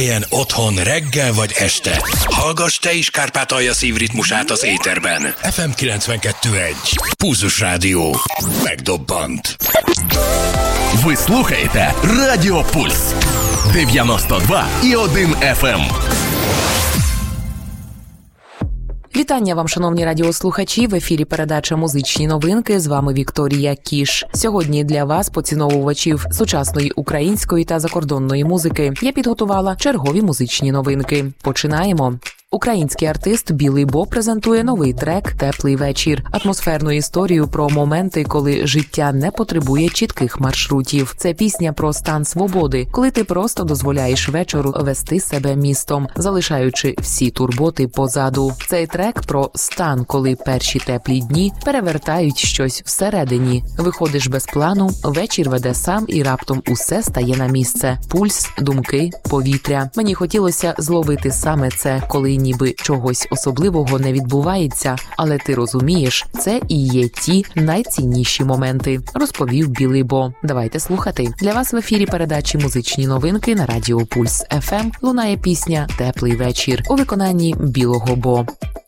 Munkahelyen, otthon, reggel vagy este. Hallgass te is Kárpátalja szívritmusát az éterben. FM 92.1. Pulzus Rádió. Megdobbant. Ви слухаєте Радіо Пульс 92,1 FM. Вітання вам, шановні радіослухачі. В ефірі передача «Музичні новинки». З вами Вікторія Кіш. Сьогодні для вас, поціновувачів сучасної української та закордонної музики, я підготувала чергові музичні новинки. Починаємо. Український артист Білий Бо презентує новий трек «Теплий вечір». Атмосферну історію про моменти, коли життя не потребує чітких маршрутів. Це пісня про стан свободи, коли ти просто дозволяєш вечору вести себе містом, залишаючи всі турботи позаду. Цей трек про стан, коли перші теплі дні перевертають щось всередині. Виходиш без плану, вечір веде сам і раптом усе стає на місце. Пульс, думки, повітря. Мені хотілося зловити саме це, коли ніби чогось особливого не відбувається, але ти розумієш, це і є ті найцінніші моменти, розповів Білий Бо. Давайте слухати. Для вас в ефірі передачі «Музичні новинки» на Радіо Пульс ФМ лунає пісня «Теплий вечір» у виконанні Білого Бо.